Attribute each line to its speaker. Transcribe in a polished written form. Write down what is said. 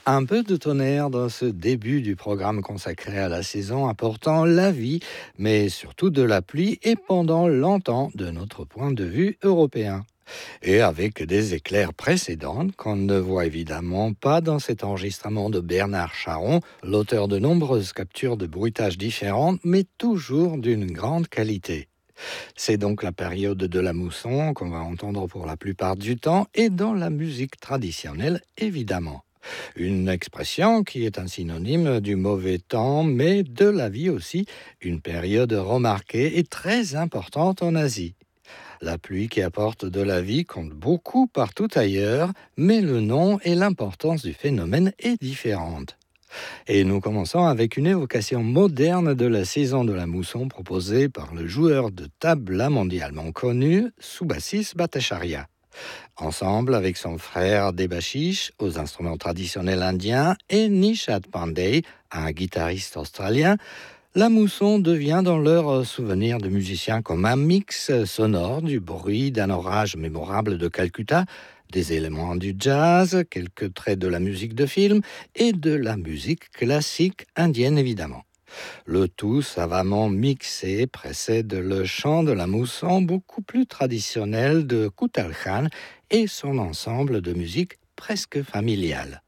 Speaker 1: Un peu de tonnerre dans ce début du programme consacré à la saison apportant la vie, mais surtout de la pluie et pendant longtemps de notre point de vue européen. Et avec des éclairs précédents qu'on ne voit évidemment pas dans cet enregistrement de Bernard Charon, l'auteur de nombreuses captures de bruitages différentes, mais toujours d'une grande qualité. C'est donc la période de la mousson qu'on va entendre pour la plupart du temps et dans la musique traditionnelle évidemment. Une expression qui est un synonyme du mauvais temps, mais de la vie aussi, une période remarquée et très importante en Asie. La pluie qui apporte de la vie compte beaucoup partout ailleurs, mais le nom et l'importance du phénomène est différente. Et nous commençons avec une évocation moderne de la saison de la mousson proposée par le joueur de tabla mondialement connu, Subhasis Bhattacharya. Ensemble avec son frère Debashish aux instruments traditionnels indiens et Nishad Pandey, un guitariste australien, la mousson devient dans leur souvenir de musiciens comme un mix sonore du bruit d'un orage mémorable de Calcutta, des éléments du jazz, quelques traits de la musique de film et de la musique classique indienne évidemment. Le tout savamment mixé précède le chant de la mousson beaucoup plus traditionnel de Kutal Khan et son ensemble de musique presque familiale.